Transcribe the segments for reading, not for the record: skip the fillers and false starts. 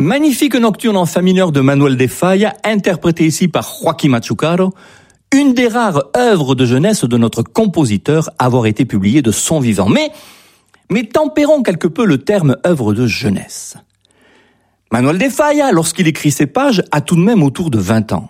Magnifique nocturne en fa mineur de Manuel de Falla, interprété ici par Joaquín Machucaro, une des rares œuvres de jeunesse de notre compositeur à avoir été publiée de son vivant. Mais tempérons quelque peu le terme œuvre de jeunesse. Manuel de Falla, lorsqu'il écrit ces pages, a tout de même autour de 20 ans.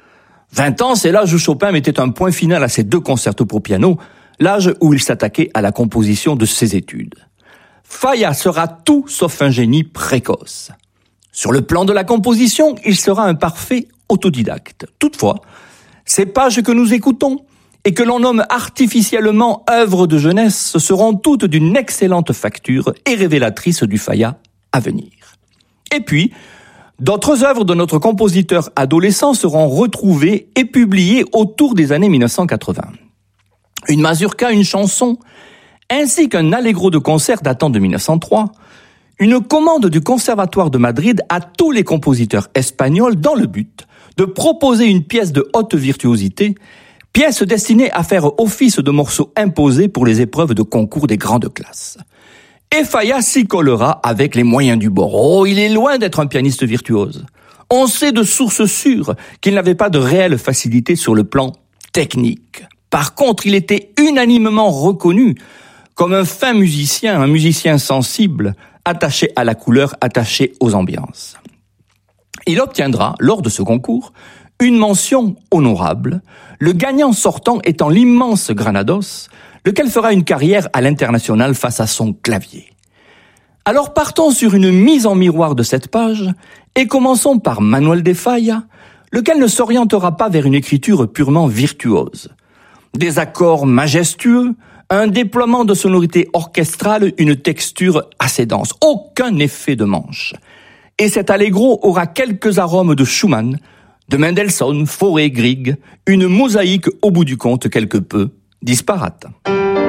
20 ans, c'est l'âge où Chopin mettait un point final à ses 2 concertos pour piano, l'âge où il s'attaquait à la composition de ses études. Falla sera tout sauf un génie précoce. Sur le plan de la composition, il sera un parfait autodidacte. Toutefois, ces pages que nous écoutons et que l'on nomme artificiellement œuvres de jeunesse seront toutes d'une excellente facture et révélatrices du Falla à venir. Et puis, d'autres œuvres de notre compositeur adolescent seront retrouvées et publiées autour des années 1980. Une mazurka, une chanson, ainsi qu'un allegro de concert datant de 1903, une commande du Conservatoire de Madrid à tous les compositeurs espagnols dans le but de proposer une pièce de haute virtuosité, pièce destinée à faire office de morceau imposé pour les épreuves de concours des grandes classes. Et Falla s'y collera avec les moyens du bord. Oh, il est loin d'être un pianiste virtuose. On sait de sources sûres qu'il n'avait pas de réelle facilité sur le plan technique. Par contre, il était unanimement reconnu comme un fin musicien, un musicien sensible, attaché à la couleur, attaché aux ambiances. Il obtiendra, lors de ce concours, une mention honorable, le gagnant sortant étant l'immense Granados, lequel fera une carrière à l'international face à son clavier. Alors partons sur une mise en miroir de cette page et commençons par Manuel de Falla, lequel ne s'orientera pas vers une écriture purement virtuose. Des accords majestueux, un déploiement de sonorités orchestrales, une texture assez dense, aucun effet de manche. Et cet allegro aura quelques arômes de Schumann, de Mendelssohn, Fauré, Grieg, une mosaïque au bout du compte quelque peu disparate.